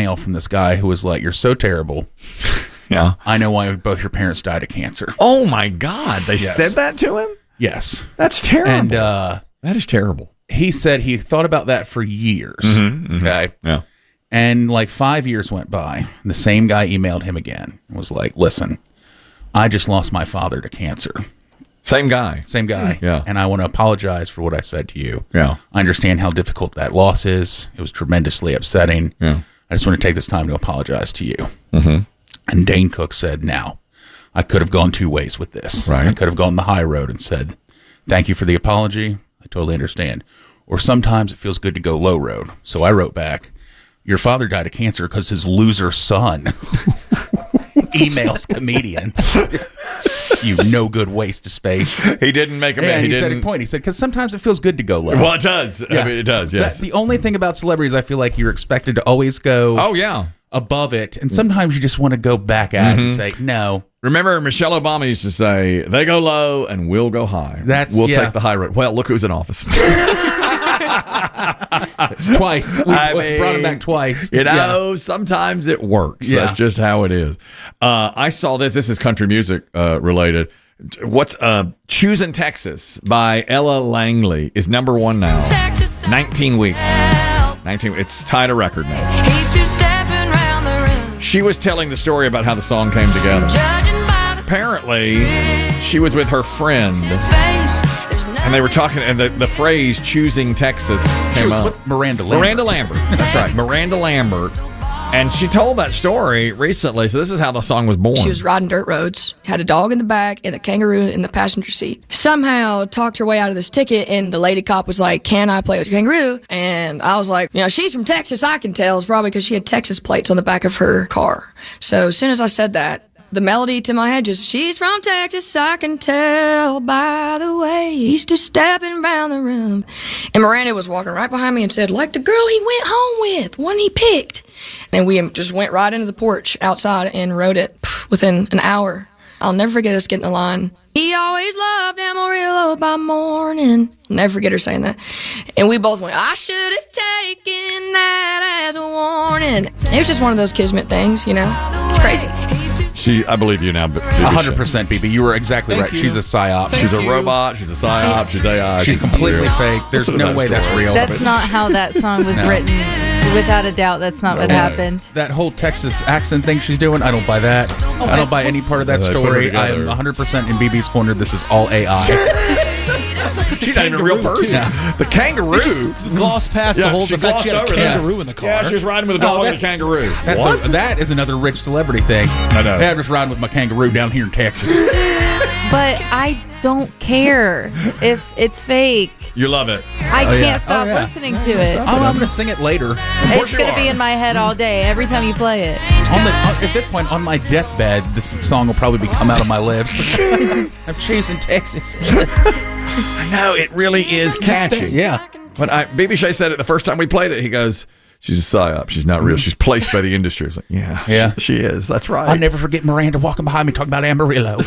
email from this guy who was like, "You're so terrible. Yeah. I know why both your parents died of cancer." Oh, my God. They said that to him? Yes. That's terrible. And that is terrible. he said he thought about that for years. Okay. Yeah. And like 5 years went by. And the same guy emailed him again and was like, "Listen, I just lost my father to cancer." Same guy. Same guy. Yeah. And I want to apologize for what I said to you. Yeah. I understand how difficult that loss is. It was tremendously upsetting. Yeah. I just want to take this time to apologize to you. And Dane Cook said, "Now, I could have gone two ways with this. Right. I could have gone the high road and said, thank you for the apology. I totally understand. Or sometimes it feels good to go low road. So I wrote back, your father died of cancer because his loser son emails comedians. You no good waste of space." He didn't make a Yeah, man. and he said a point. He said, because sometimes it feels good to go low. Well, it does. Yeah. I mean, it does, yes. That's the only thing about celebrities. I feel like you're expected to always go Oh, yeah. above it. And sometimes you just want to go back at it and say, no. Remember, Michelle Obama used to say, they go low and we'll go high. We'll take the high road. Well, look who's in office. Twice. We brought him back twice. You know, sometimes it works. Yeah. That's just how it is. I saw this. This is country music related. What's Choosing Texas by Ella Langley is number one now. 19 weeks. 19. It's tied a record now. He's two-stepping round the room. She was telling the story about how the song came together. Judging by the Apparently, she was with her friend, face, there's and they were talking, and the phrase "choosing Texas" She came was up. with Miranda Lambert. Miranda Lambert. That's right, Miranda Lambert. And she told that story recently, so this is how the song was born. She was riding dirt roads, had a dog in the back and a kangaroo in the passenger seat. Somehow talked her way out of this ticket, and the lady cop was like, "Can I play with your kangaroo?" And I was like, she's from Texas, I can tell. It's probably because she had Texas plates on the back of her car. So as soon as I said that, the melody to my head just, "She's from Texas, I can tell by the way he's just stepping around the room." And Miranda was walking right behind me and said, "Like the girl he went home with, one he picked." And we just went right into the porch outside and wrote it within an hour. I'll never forget us getting the line, "He always loved Amarillo by morning." I'll never forget her saying that. And we both went, "I should have taken that as a warning." It was just one of those kismet things, It's crazy. I believe you now. 100%, BB. You were exactly right. you. She's a psyop. She's a robot. She's a psyop. She's AI. She's completely fake. There's Listen to no that way that's story. real. That's not how that song was written. Without a doubt, that's not what happened. That whole Texas accent thing she's doing, I don't buy that. I don't buy any part of that They put her story. together. I am 100% in BB's corner. This is all AI. She's not even a real person. The kangaroo. Glossed past the whole she fact she had a glossed over that. kangaroo in the car. Yeah, she was riding with a dog and a kangaroo. That is another rich celebrity thing. I know. Hey, I'm just riding with my kangaroo down here in Texas. But I don't care if it's fake. You love it. I can't yeah. stop Oh, yeah. listening to it. Oh, I'm going to sing it later. It's you going to be are. in my head all day every time you play it. At this point, on my deathbed, this song will probably come out of my lips. I'm chasing Texas. I know, it really is catchy. Yeah. But BB Shea said it the first time we played it. He goes, "She's a psyop. She's not real. She's placed by the industry." It's like, yeah. She is. That's right. I'll never forget Miranda walking behind me talking about Amarillo.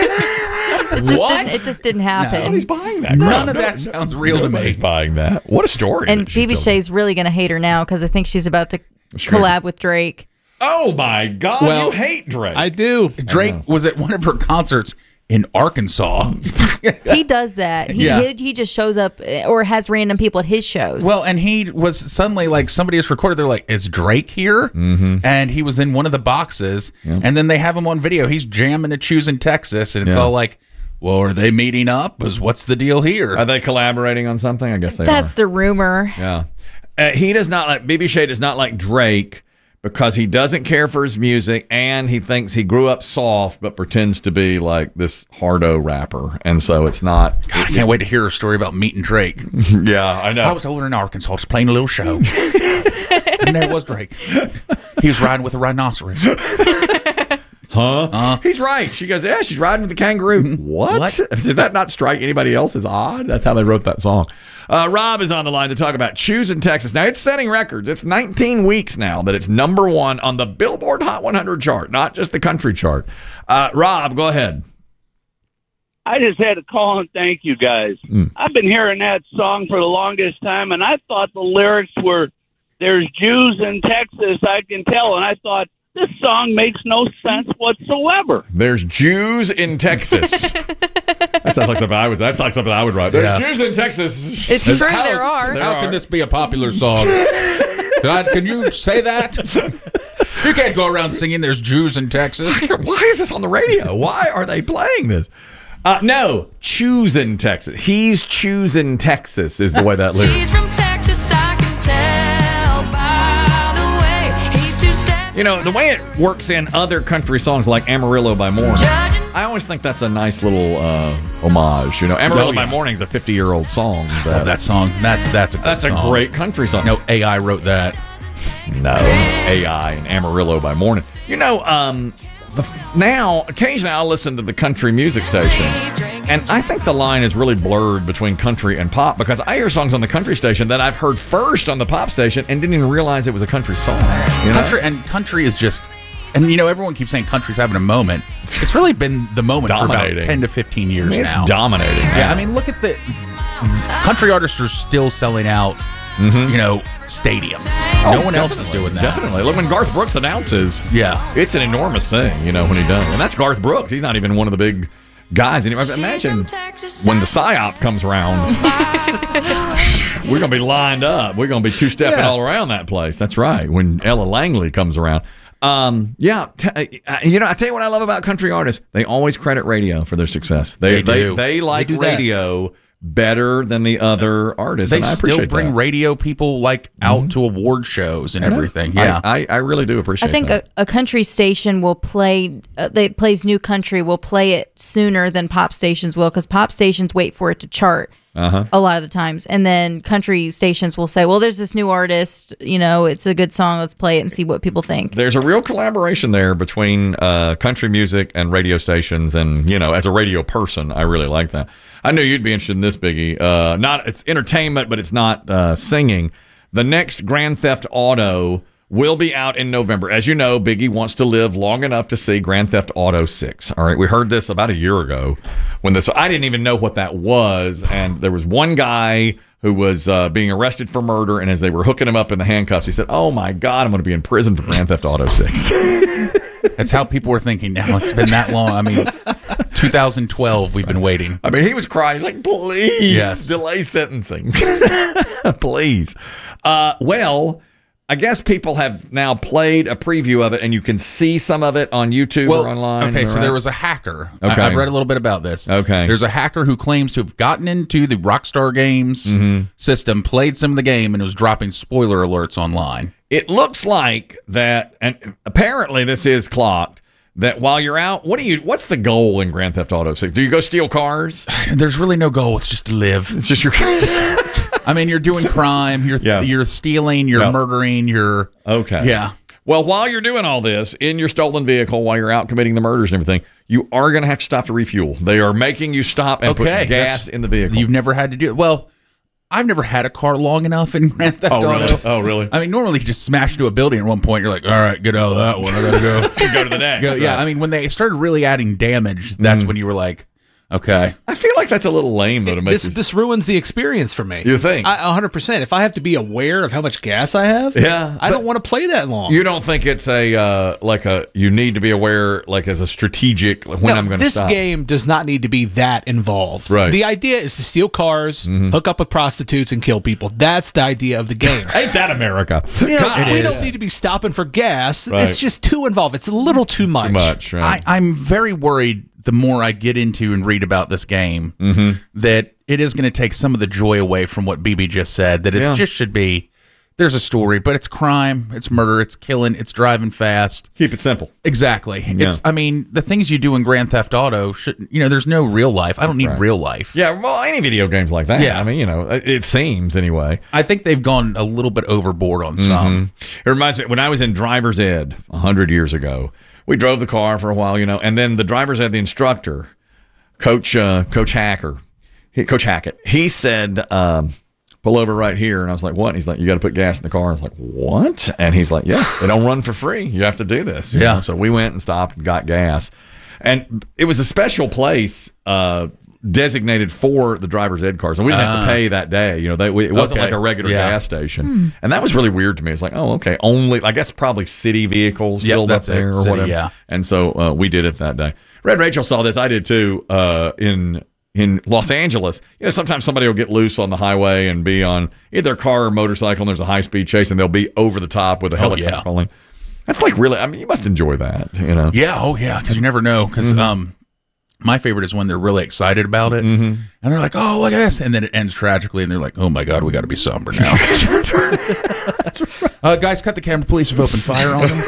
It just didn't happen. Nobody's buying that. None of that sounds real to me. Nobody's buying that. What a story. And that she BB told. Shea's really going to hate her now because I think she's about to collab with Drake. Oh, my God. Well, you hate Drake. I do. Drake was at one of her concerts in Arkansas. He does that. He just shows up or has random people at his shows. Well, and he was suddenly like, somebody has recorded. They're like, "Is Drake here?" Mm-hmm. And he was in one of the boxes. Yeah. And then they have him on video. He's jamming to Choosing Texas. And it's all like, well, are they meeting up? What's the deal here? Are they collaborating on something? I guess they That's are. the rumor. Yeah. He does not like, BB Shea does not like Drake because he doesn't care for his music and he thinks he grew up soft but pretends to be like this hardo rapper. And so it's not. God, I can't wait to hear her story about meeting Drake. Yeah, I know. I was over in Arkansas just playing a little show. And there was Drake. He was riding with a rhinoceros. Huh? He's right. She goes, yeah, she's riding with the kangaroo. What? Did that not strike anybody else as odd? That's how they wrote that song. Rob is on the line to talk about Choosing Texas. Now, it's setting records. It's 19 weeks now that it's number one on the Billboard Hot 100 chart, not just the country chart. Rob, go ahead. I just had to call and thank you guys. I've been hearing that song for the longest time, and I thought the lyrics there's Jews in Texas, I can tell. And I thought, this song makes no sense whatsoever. There's Jews in Texas. That sounds like something I would. That's like something I would write. There's Jews in Texas. It's true, there are. How can this be a popular song? God, can you say that? You can't go around singing "There's Jews in Texas." Why is this on the radio? Why are they playing this? No, choosing Texas. He's choosing Texas is the way that lyric. She's from Texas, I can tell by the way he's two-step. You know, the way it works in other country songs like Amarillo by Morning, I always think that's a nice little homage. You know, Amarillo by Morning is a 50-year-old song. Love that song. That's a good That's song. a great country song. No, AI wrote that. No, AI and Amarillo by Morning. You know, now occasionally I'll listen to the country music station, and I think the line is really blurred between country and pop because I hear songs on the country station that I've heard first on the pop station and didn't even realize it was a country song. You know? Country is just, and you know, everyone keeps saying country's having a moment. It's really been the moment for about 10 to 15 years now. It's dominating. Yeah, I mean, look at the country artists are still selling out. You know, stadiums. No one else is doing that. Definitely. Look, when Garth Brooks announces, it's an enormous thing, you know, when he does. And that's Garth Brooks. He's not even one of the big guys anymore. Imagine when the PSYOP comes around, we're going to be lined up. We're going to be two-stepping all around that place. That's right. When Ella Langley comes around. You know, I tell you what I love about country artists. They always credit radio for their success. They like radio better than the other artists. They and I still bring radio people like out to award shows and everything. Yeah, I really do appreciate. I think that. a country station will play. That plays new country will play it sooner than pop stations will because pop stations wait for it to chart. A lot of the times, and then country stations will say, well, there's this new artist, you know, it's a good song, let's play it and see what people think. There's a real collaboration there between country music and radio stations, and you know, as a radio person, I really like that. I knew you'd be interested in this, Biggie. It's entertainment, but it's not singing. The next Grand Theft Auto will be out in November. As you know, Biggie wants to live long enough to see Grand Theft Auto 6. All right, we heard this about a year ago when this. I didn't even know what that was, and there was one guy who was being arrested for murder, and as they were hooking him up in the handcuffs, he said, "Oh my God, I'm going to be in prison for Grand Theft Auto 6." That's how people were thinking now. It's been that long. I mean, 2012, we've been waiting. I mean, he was crying. He's like, please, delay sentencing. Please. Well, I guess people have now played a preview of it, and you can see some of it on YouTube or online. Okay, so right? there was a hacker. Okay. I've read a little bit about this. Okay. There's a hacker who claims to have gotten into the Rockstar Games system, played some of the game, and was dropping spoiler alerts online. It looks like that, and apparently this is clocked, that while you're out, what's the goal in Grand Theft Auto 6? Do you go steal cars? There's really no goal. It's just to live. It's just your... I mean, you're doing crime, you're stealing, you're murdering, you're... Okay. Yeah. Well, while you're doing all this in your stolen vehicle, while you're out committing the murders and everything, you are going to have to stop to refuel. They are making you stop and put gas in the vehicle. You've never had to do it. Well, I've never had a car long enough in Grand Theft Auto. Really? Oh, really? I mean, normally you just smash into a building at one point. You're like, all right, get out of that one. I got to go. Go to the next. Yeah, I mean, when they started really adding damage, that's when you were like, okay. I feel like that's a little lame, though, to make this ruins the experience for me. You think? 100%. If I have to be aware of how much gas I have, I don't want to play that long. You don't think it's you need to be aware, like as a strategic, when I'm going to stop? This game does not need to be that involved. Right. The idea is to steal cars, hook up with prostitutes, and kill people. That's the idea of the game. Ain't that America? We don't need to be stopping for gas. Right. It's just too involved. It's a little too much. Too much, right? I'm very worried the more I get into and read about this game, that it is going to take some of the joy away from what BB just said, that it just should be, there's a story, but it's crime, it's murder, it's killing, it's driving fast. Keep it simple. Exactly. Yeah. I mean, the things you do in Grand Theft Auto, there's no real life. I don't need real life. Yeah, well, any video games like that. Yeah. I mean, it seems anyway. I think they've gone a little bit overboard on some. It reminds me, when I was in driver's ed 100 years ago, we drove the car for a while, and then the driver's ed, the instructor, Coach Hackett, he said, pull over right here. And I was like, what? And he's like, you got to put gas in the car. I was like, what? And he's like, yeah, they don't run for free. You have to do this. You know? So we went and stopped and got gas. And it was a special place, designated for the driver's ed cars, and we didn't have to pay that day. You know, it wasn't Okay. like a regular Yeah. gas station, and that was really weird to me. It's like, oh, okay, only I guess probably city vehicles Yep, filled up that's it. there or City, whatever. yeah. And so we did it that day. Red Rachel saw this. I did too. In Los Angeles, you know, sometimes somebody will get loose on the highway and be on either a car or motorcycle, and there's a high speed chase, and they'll be over the top with a helicopter yeah. falling. That's like really. I mean, you must enjoy that. You know. Yeah, oh yeah, because you never know. Because my favorite is when they're really excited about it, and they're like, "Oh, look at this," and then it ends tragically, and they're like, "Oh my God, we got to be somber now." Guys, cut the camera. Police have opened fire on them.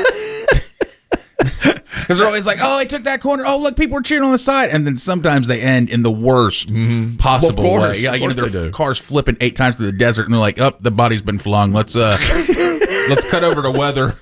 Because they're always like, "Oh, I took that corner. Oh, look, people were cheering on the side," and then sometimes they end in the worst possible Well, of course. way. Yeah, Of you know, course their they do. cars flipping 8 times through the desert, and they're like, "Oh, the body's been flung. Let's cut over to weather."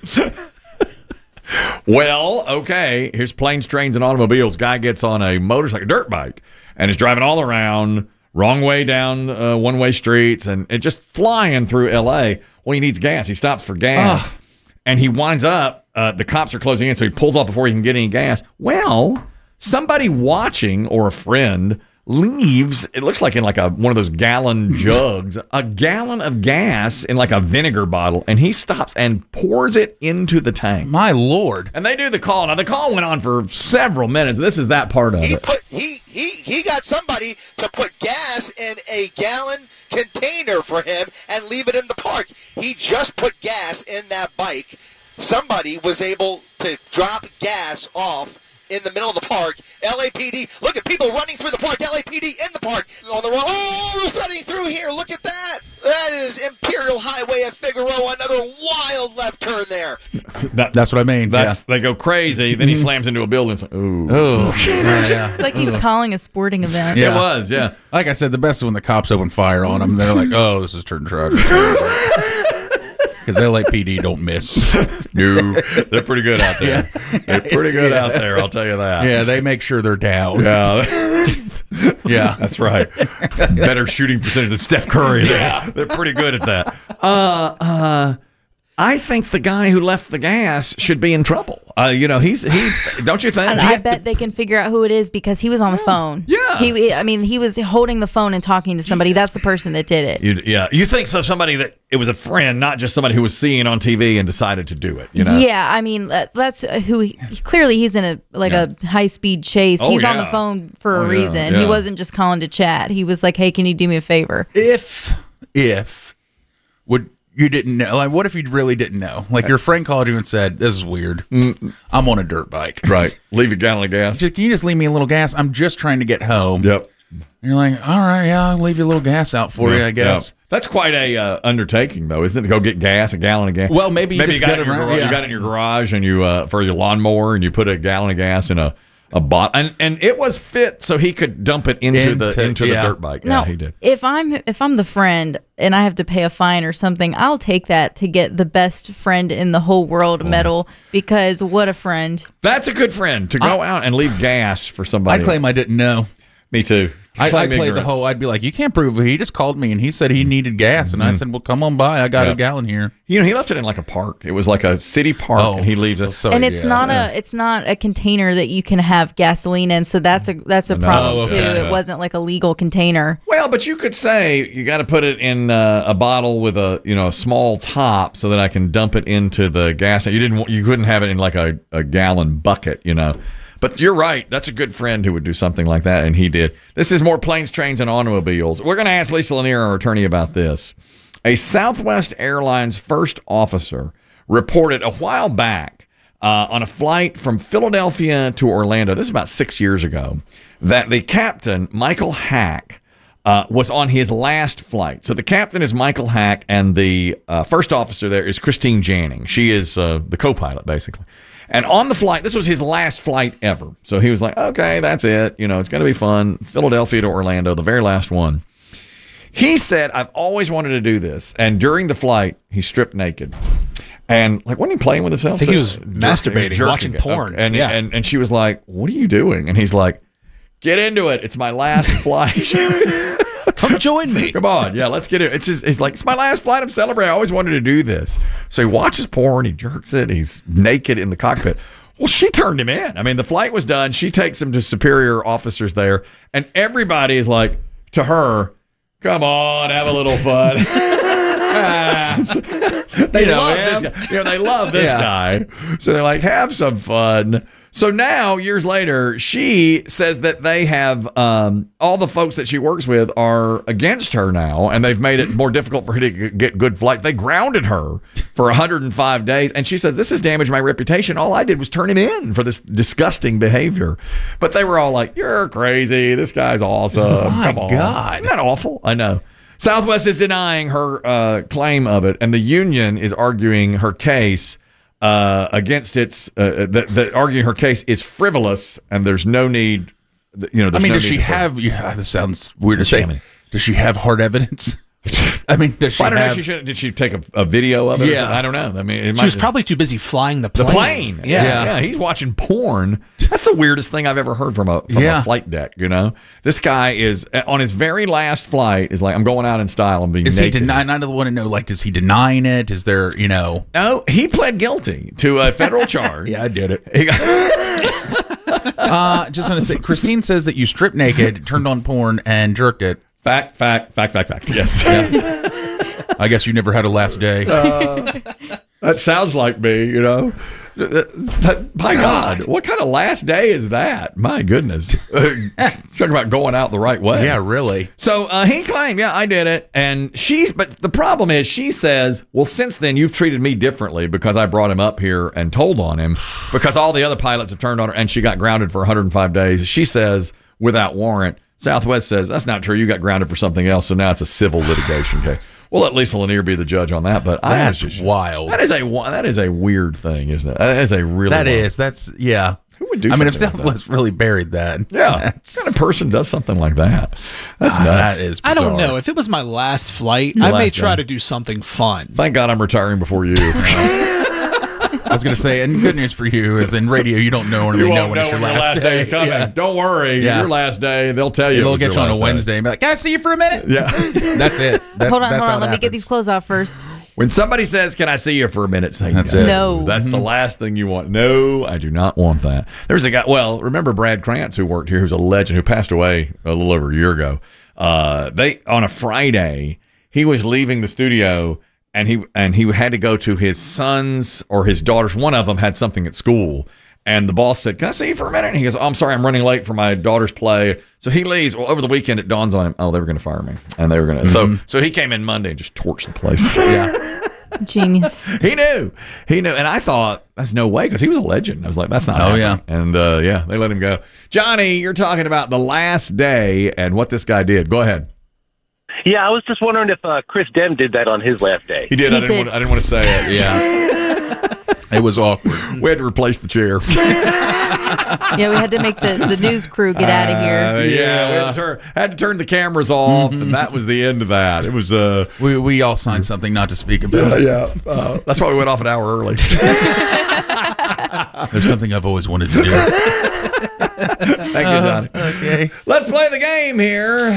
Well, okay. Here's planes, trains, and automobiles. Guy gets on a motorcycle, dirt bike, and is driving all around, wrong way down one-way streets, and it just flying through L.A. Well, he needs gas. He stops for gas, and he winds up. The cops are closing in, so he pulls off before he can get any gas. Well, somebody watching or a friend leaves. It looks like in like one of those gallon jugs, a gallon of gas in like a vinegar bottle, and he stops and pours it into the tank. My Lord. And they do the call. Now the call went on for several minutes. This is that part of it. He got somebody to put gas in a gallon container for him and leave it in the park. He just put gas in that bike. Somebody was able to drop gas off in the middle of the park. LAPD, look at people running through the park. LAPD in the park on the road. Oh, who's running through here? Look at that. That is Imperial Highway at Figueroa. Another wild left turn there. That's what I mean. They go crazy. Then he slams into a building. It's like, ooh. Oh, yeah. It's like he's calling a sporting event. It was, yeah. Like I said, the best is when the cops open fire on them. They're like, "Oh, this is turning tragic." Because LAPD don't miss. No, they're pretty good out there. They're pretty good out there, I'll tell you that. Yeah, they make sure they're down. Yeah. Yeah. That's right. Better shooting percentage than Steph Curry. Yeah. They're pretty good at that. I think the guy who left the gas should be in trouble. You know, he don't you think? And I bet they can figure out who it is because he was on the phone. Yeah. He was holding the phone and talking to somebody. That's the person that did it. You think so? Somebody that it was a friend, not just somebody who was seeing on TV and decided to do it. You know? Yeah, I mean that's who. Clearly, he's in a high speed chase. Oh, he's on the yeah. phone for a yeah, reason. yeah. He wasn't just calling to chat. He was like, "Hey, can you do me a favor?" If you didn't know, like, what if you really didn't know? Like, your friend called you and said, "This is weird. I'm on a dirt bike." Right. Leave a gallon of gas. Can you just leave me a little gas? I'm just trying to get home. Yep. And you're like, "All right, yeah, I'll leave you a little gas out for you, I guess." Yeah. That's quite a undertaking, though, isn't it? To go get gas, a gallon of gas. Well, maybe you just got get it in your around- garage, yeah. you got it in your garage, and you for your lawnmower, and you put a gallon of gas in a bottle, and it was fit so he could dump it into the dirt bike. No, Yeah, he did. if I'm the friend and I have to pay a fine or something, I'll take that to get the best friend in the whole world medal because what a friend. That's a good friend to go out and leave gas for somebody. I claim I didn't know. Me too. I Claim played the ignorance. whole. I'd be like, "You can't prove it. He just called me and he said he needed gas," and I said, "Well, come on by. I got Yeah. a gallon here." You know, he left it in like a park. It was like a city park, and he leaves it. So, And it's yeah. not a container that you can have gasoline in, so that's a problem okay. too. It wasn't like a legal container. Well, but you could say you got to put it in a bottle with a a small top so that I can dump it into the gas. You couldn't have it in like a gallon bucket, But you're right. That's a good friend who would do something like that, and he did. This is more planes, trains, and automobiles. We're going to ask Lisa Lanier, our attorney, about this. A Southwest Airlines first officer reported a while back on a flight from Philadelphia to Orlando, this is about 6 years ago, that the captain, Michael Hack, was on his last flight. So the captain is Michael Hack, and the first officer there is Christine Janning. She is the co-pilot, basically. And on the flight, this was his last flight ever. So he was like, okay, that's it. It's going to be fun. Philadelphia to Orlando, the very last one. He said, I've always wanted to do this. And during the flight, he stripped naked. And wasn't he playing with himself? I think he was masturbating, jerking watching it. porn. And, Yeah. and she was like, what are you doing? And he's like, get into it. It's my last flight. Come join me. Come on. Yeah, let's get it. It's like, it's my last flight. I'm celebrating. I always wanted to do this. So he watches porn. He jerks it. He's naked in the cockpit. Well, she turned him in. I mean, the flight was done. She takes him to superior officers there, and everybody is like, to her, come on, have a little fun. They love this guy. They love this guy. So they're like, have some fun. So now, years later, she says that they have all the folks that she works with are against her now, and they've made it more difficult for her to get good flights. They grounded her for 105 days, and she says, this has damaged my reputation. All I did was turn him in for this disgusting behavior. But they were all like, you're crazy. This guy's awesome. Come on. God. Isn't that awful? I know. Southwest is denying her claim of it, and the union is arguing her case against its arguing her case is frivolous, and there's no need. Does she have? This sounds weird to say. Does she have hard evidence? I mean, does she? I don't know. Did she take a video of it? Yeah, I don't know. I mean, she was probably too busy flying the plane. The plane. Yeah. He's watching porn. That's the weirdest thing I've ever heard from a flight deck. This guy is on his very last flight. Is like, I'm going out in style. I'm being naked. Is he denying? I don't want to know. Like, is he denying it? Is there? No, he pled guilty to a federal charge. Yeah, I did it. Just want to say, Christine says that you stripped naked, turned on porn, and jerked it. Fact. Yes. Yeah. I guess you never had a last day. That sounds like me, My God, what kind of last day is that? My goodness. Talking about going out the right way. Yeah, really. So he claimed, I did it. But the problem is she says, well, since then you've treated me differently because I brought him up here and told on him because all the other pilots have turned on her and she got grounded for 105 days. She says, without warrant. Southwest says, that's not true. You got grounded for something else, so now it's a civil litigation case. We'll let Lisa Lanier be the judge on that, but that's wild. That is a weird thing, isn't it? That is a really yeah. Who would do? I mean, if Southwest really buried that, what kind of person does something like that? That's nuts. That is bizarre. I don't know. If it was my last flight, I may try to do something fun. Thank God I'm retiring before you. I was going to say, and good news for you is in radio, you don't know when it's your last day is coming. Yeah. Don't worry. Your last day, they'll tell you. They'll get you on a Wednesday and be like, can I see you for a minute? Yeah. That's it. Hold on. Let me get these clothes off first. When somebody says, can I see you for a minute? Say, that's it. No. That's the last thing you want. No, I do not want that. There's a guy, remember Brad Krantz who worked here, who's a legend, who passed away a little over a year ago. On a Friday, he was leaving the studio and he had to go to his son's or his daughter's. One of them had something at school, and the boss said, "Can I see you for a minute?" And he goes, "Oh, I'm sorry, I'm running late for my daughter's play." So he leaves. Well, over the weekend, it dawns on him, oh, they were going to fire me, and they were going to. So he came in Monday and just torched the place. Yeah, genius. He knew, and I thought that's no way because he was a legend. I was like, that's not. Oh happening. And they let him go. Johnny, you're talking about the last day and what this guy did. Go ahead. Yeah, I was just wondering if Chris Dem did that on his last day. He did. I didn't want to say it. Yeah. It was awkward. We had to replace the chair. Yeah, we had to make the news crew get out of here. Yeah, we had to turn the cameras off, and that was the end of that. It was we all signed something not to speak about. Yeah, that's why we went off an hour early. There's something I've always wanted to do. Thank you, Johnny. Okay, let's play the game here.